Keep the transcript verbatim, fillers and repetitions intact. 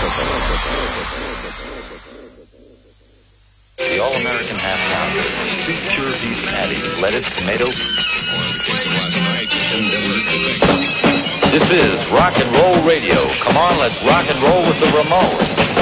The All-American Half-Pounder. Two pure beef patties, lettuce, tomato. This is Rock and Roll Radio. Come on, let's rock and roll with the Ramones.